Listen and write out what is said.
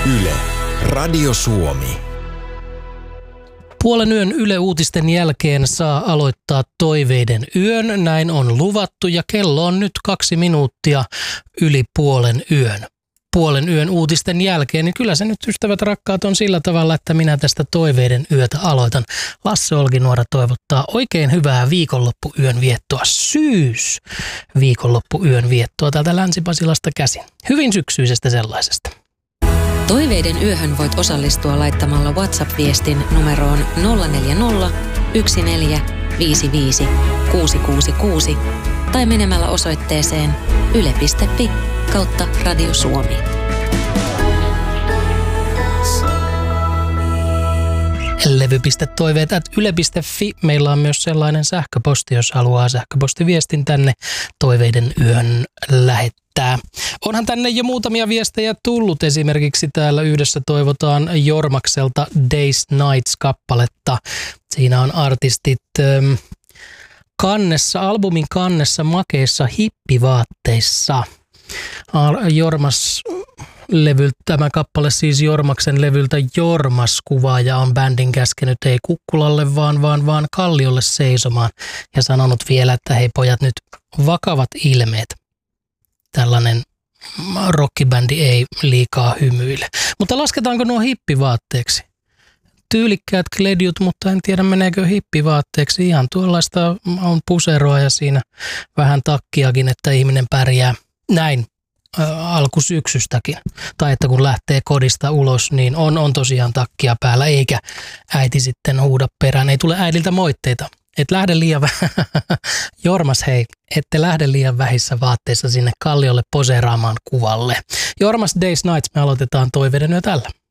Yle, Radio Suomi. Puolen yön Yle Uutisten jälkeen saa aloittaa toiveiden yön. Näin on luvattu ja kello on nyt 2 minuuttia yli puolen yön. Puolen yön uutisten jälkeen, niin kyllä se nyt, ystävät rakkaat, on sillä tavalla, että minä tästä toiveiden yötä aloitan. Lasse Olkinuora toivottaa oikein hyvää viikonloppuyön viettoa, viikonloppuyön viettoa täältä Länsi-Pasilasta käsin. Hyvin syksyisestä sellaisesta. Toiveiden yöhön voit osallistua laittamalla WhatsApp-viestin numeroon 040 1455 666 tai menemällä osoitteeseen yle.fi/Radio Suomi. levy.toiveet@yle.fi. Meillä on myös sellainen sähköposti, jos haluaa sähköpostiviestin tänne toiveiden yön lähettää. Onhan tänne jo muutamia viestejä tullut. Esimerkiksi täällä yhdessä toivotaan Jormakselta Days Nights-kappaletta. Siinä on artistit albumin kannessa makeissa hippivaatteissa. Tämä kappale siis Jormaksen levyltä Jormas-kuvaaja on bändin käskenyt ei kukkulalle vaan kalliolle seisomaan ja sanonut vielä, että hei pojat, nyt vakavat ilmeet. Tällainen rockibändi ei liikaa hymyile. Mutta lasketaanko nuo hippivaatteeksi? Tyylikkäät kledjut, mutta en tiedä meneekö hippivaatteeksi. Ihan tuollaista on puseroa ja siinä vähän takkiakin, että ihminen pärjää näin alkusyksystäkin. Tai että kun lähtee kodista ulos, niin on tosiaan takkia päällä, eikä äiti sitten huuda perään. Ei tule äidiltä moitteita. Et lähde liian Jormas, hei, ette lähde liian vähissä vaatteissa sinne kalliolle poseeraamaan kuvalle. Jormas Days Nights, me aloitetaan toiveiden yö tällä.